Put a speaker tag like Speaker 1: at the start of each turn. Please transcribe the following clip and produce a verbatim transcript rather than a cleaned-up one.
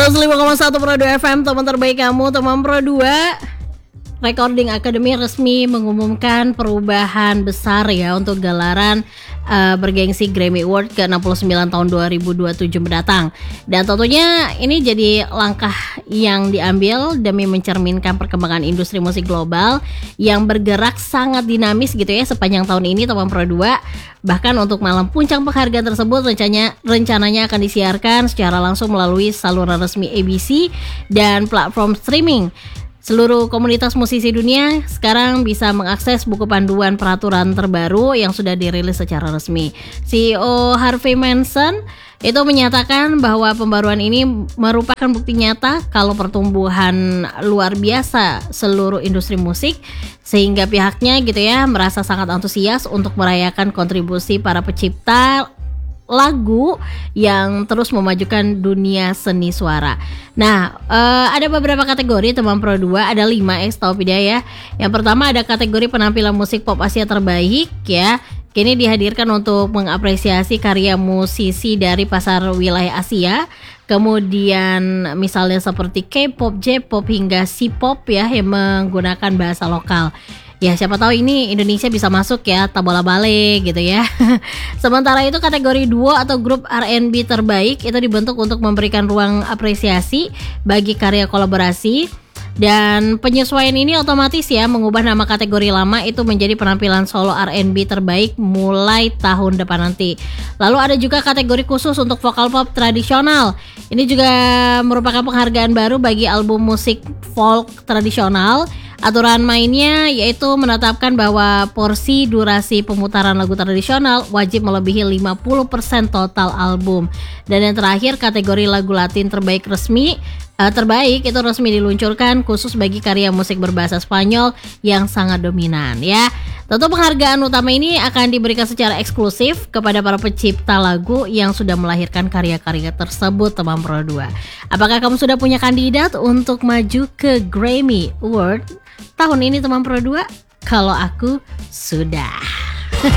Speaker 1: seratus lima koma satu Pro dua F M, teman terbaik kamu, teman Pro dua. Recording Academy resmi mengumumkan perubahan besar ya untuk gelaran uh, bergengsi Grammy Award ke enam puluh sembilan tahun dua ribu dua puluh tujuh mendatang. Dan tentunya ini jadi langkah yang diambil demi mencerminkan perkembangan industri musik global yang bergerak sangat dinamis gitu ya sepanjang tahun ini, teman Pro dua. Bahkan untuk malam puncak penghargaan tersebut rencananya rencananya akan disiarkan secara langsung melalui saluran resmi A B C dan platform streaming. Seluruh komunitas musisi dunia sekarang bisa mengakses buku panduan peraturan terbaru yang sudah dirilis secara resmi. C E O Harvey Mason itu menyatakan bahwa pembaruan ini merupakan bukti nyata kalau pertumbuhan luar biasa seluruh industri musik, sehingga pihaknya gitu ya merasa sangat antusias untuk merayakan kontribusi para pencipta lagu yang terus memajukan dunia seni suara. Nah, uh, ada beberapa kategori teman Pro dua, ada lima X tahu Pida ya. Yang pertama ada kategori penampilan musik pop Asia terbaik ya. Kini dihadirkan untuk mengapresiasi karya musisi dari pasar wilayah Asia. Kemudian misalnya seperti K-pop, J-pop hingga C-pop ya yang menggunakan bahasa lokal. Ya siapa tahu ini Indonesia bisa masuk ya, tak bola balik gitu ya. Sementara itu kategori duo atau grup R and B terbaik itu dibentuk untuk memberikan ruang apresiasi bagi karya kolaborasi. Dan penyesuaian ini otomatis ya mengubah nama kategori lama itu menjadi penampilan solo R and B terbaik mulai tahun depan nanti. Lalu ada juga kategori khusus untuk vokal pop tradisional. Ini juga merupakan penghargaan baru bagi album musik folk tradisional. Aturan mainnya yaitu menetapkan bahwa porsi durasi pemutaran lagu tradisional wajib melebihi lima puluh persen total album. Dan yang terakhir kategori lagu Latin terbaik resmi uh, terbaik itu resmi diluncurkan khusus bagi karya musik berbahasa Spanyol yang sangat dominan ya. Tentu penghargaan utama ini akan diberikan secara eksklusif kepada para pencipta lagu yang sudah melahirkan karya-karya tersebut, teman Pro dua. Apakah kamu sudah punya kandidat untuk maju ke Grammy Award tahun ini, teman Pro dua? Kalau aku sudah.